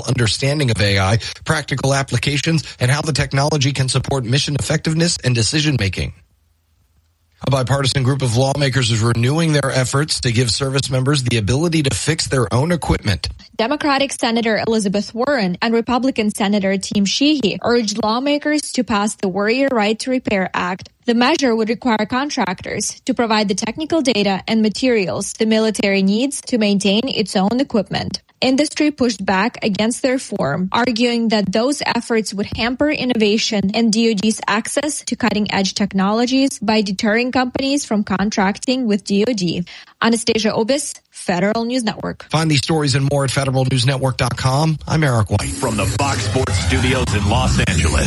fundamental understanding of AI, practical applications, and how the technology can support mission effectiveness and decision-making. A bipartisan group of lawmakers is renewing their efforts to give service members the ability to fix their own equipment. Democratic Senator Elizabeth Warren and Republican Senator Tim Sheehy urged lawmakers to pass the Warrior Right to Repair Act. The measure would require contractors to provide the technical data and materials the military needs to maintain its own equipment. Industry pushed back against the reform, arguing that those efforts would hamper innovation and DoD's access to cutting-edge technologies by deterring companies from contracting with DoD. Anastasia Obis, Federal News Network. Find these stories and more at federalnewsnetwork.com. I'm Eric White. From the Fox Sports Studios in Los Angeles,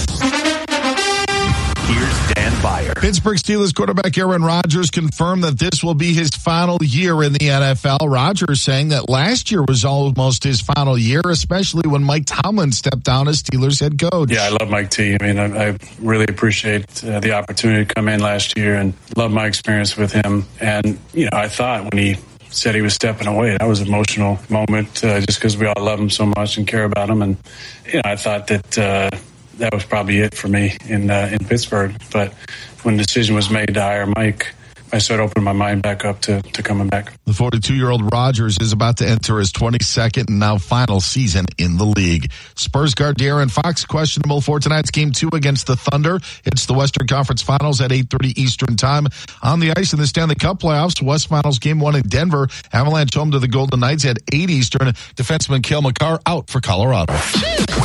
here's Dan Byer. Pittsburgh Steelers quarterback Aaron Rodgers confirmed that this will be his final year in the NFL. Rodgers saying that last year was almost his final year, especially when Mike Tomlin stepped down as Steelers head coach. Yeah, I love Mike T. I mean, I really appreciate the opportunity to come in last year and love my experience with him. And, I thought when he said he was stepping away, that was an emotional moment just because we all love him so much and care about him. And, I thought that that was probably it for me in Pittsburgh. But when the decision was made to hire Mike, I started opening my mind back up to coming back. The 42-year-old Rodgers is about to enter his 22nd and now final season in the league. Spurs guard De'Aaron Fox questionable for tonight's Game 2 against the Thunder. It's the Western Conference Finals at 8:30 Eastern Time. On the ice in the Stanley Cup playoffs, West Finals Game 1 in Denver. Avalanche home to the Golden Knights at 8 Eastern. Defenseman Cale Makar out for Colorado.